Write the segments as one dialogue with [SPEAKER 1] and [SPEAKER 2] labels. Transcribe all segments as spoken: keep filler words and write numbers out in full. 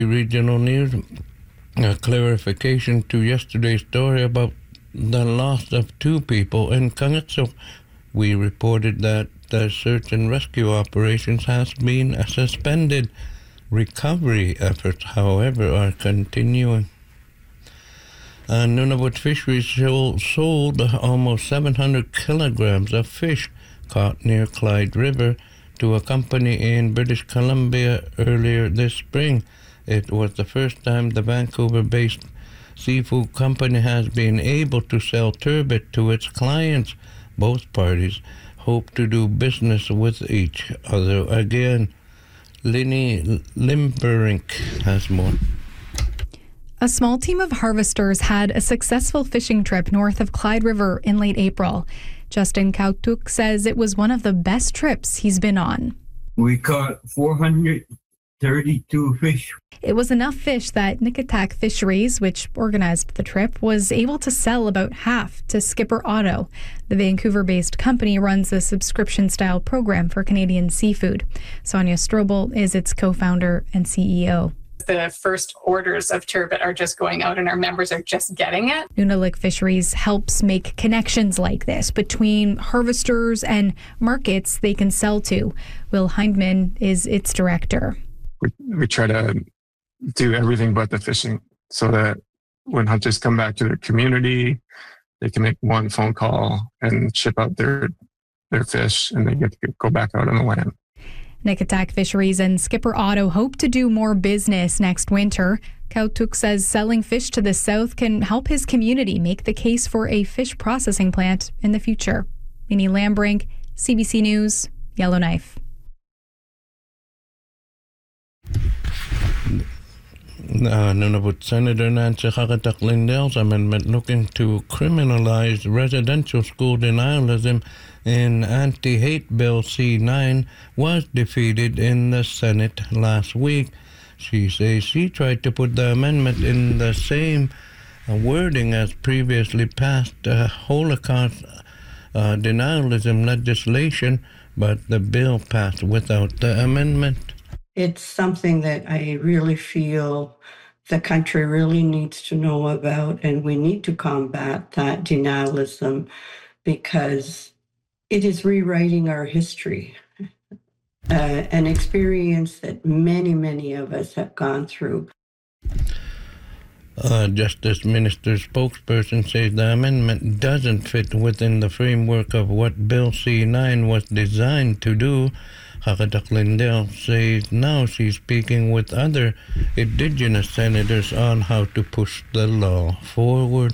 [SPEAKER 1] Regional News, a clarification to yesterday's story about the loss of two people in Kangatsu. We reported that the search and rescue operations has been suspended. Recovery efforts, however, are continuing. Uh, Nunavut Fisheries sold almost seven hundred kilograms of fish caught near Clyde River to a company in British Columbia earlier this spring. It was the first time the Vancouver-based seafood company has been able to sell turbot to its clients. Both parties hope to do business with each other again. Linny Limberink has more.
[SPEAKER 2] A small team of harvesters had a successful fishing trip north of Clyde River in late April. Justin Kautuk says it was one of the best trips he's been on.
[SPEAKER 3] We caught four hundred thirty-two fish.
[SPEAKER 2] It was enough fish that Nikitak Fisheries, which organized the trip, was able to sell about half to Skipper Otto. The Vancouver-based company runs a subscription-style program for Canadian seafood. Sonia Strobel is its co-founder and C E O.
[SPEAKER 4] The first orders of turbot are just going out and our members are just getting it.
[SPEAKER 2] Nunavut Fisheries helps make connections like this between harvesters and markets they can sell to. Will Hindman is its director.
[SPEAKER 5] We, we try to do everything but the fishing so that when hunters come back to their community, they can make one phone call and ship out their their fish and they get to go back out on the land.
[SPEAKER 2] Nikitak Fisheries and Skipper Otto hope to do more business next winter. Kautuk says selling fish to the south can help his community make the case for a fish processing plant in the future. Minnie Lambrink, C B C News, Yellowknife.
[SPEAKER 1] Uh, Nunavut Senator Nancy Hagatak-Lindell's amendment looking to criminalize residential school denialism in Anti-Hate Bill C nine was defeated in the Senate last week. She says she tried to put the amendment in the same uh, wording as previously passed uh, Holocaust uh, denialism legislation, but the bill passed without the amendment.
[SPEAKER 6] It's something that I really feel the country really needs to know about, and we need to combat that denialism because it is rewriting our history, uh, an experience that many, many of us have gone through.
[SPEAKER 1] Uh, Justice Minister spokesperson says the amendment doesn't fit within the framework of what Bill C nine was designed to do. Hagatak-Lindell says now she's speaking with other Indigenous senators on how to push the law forward.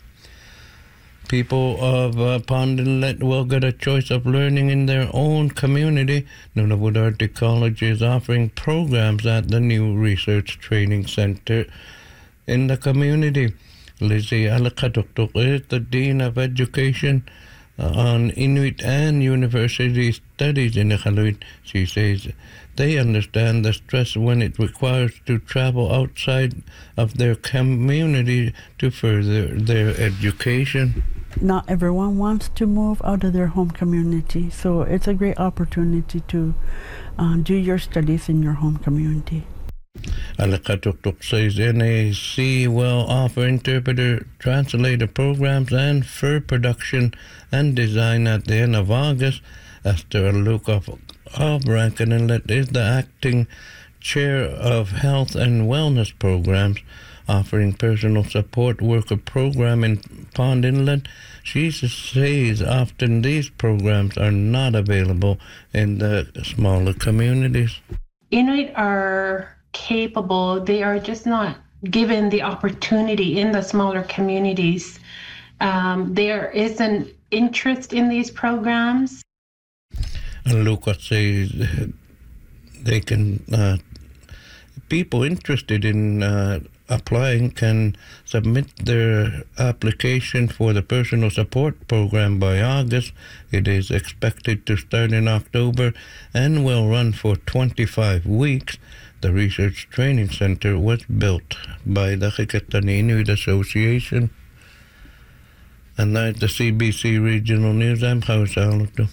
[SPEAKER 1] People of uh, Pond Inlet will get a choice of learning in their own community. Nunavut Arctic College is offering programs at the new Research Training Center in the community. Lizzie Alakatuktuk is the Dean of Education uh, on Inuit and University Studies in Iqaluit. She says they understand the stress when it requires to travel outside of their community to further their education.
[SPEAKER 7] Not everyone wants to move out of their home community, so it's a great opportunity to uh, do your studies in your home community.
[SPEAKER 1] Alakatuktuk says N A C will offer interpreter, translator programs and fur production and design at the end of August. Esther Lukov of Rankin Inlet is the acting chair of health and wellness programs, offering personal support worker program in Pond Inlet. She says often these programs are not available in the smaller communities.
[SPEAKER 8] Inuit are capable, they are just not given the opportunity in the smaller communities. Um, there is an interest in these programs.
[SPEAKER 1] And Lucas says they can, uh, people interested in uh, applying can submit their application for the personal support program by August. It is expected to start in October and will run for twenty-five weeks. The Research Training Center was built by the Hikatani Inuit Association. And that's the C B C Regional News. I'm House Alito.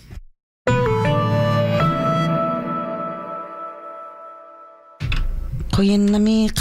[SPEAKER 9] Kuyin nami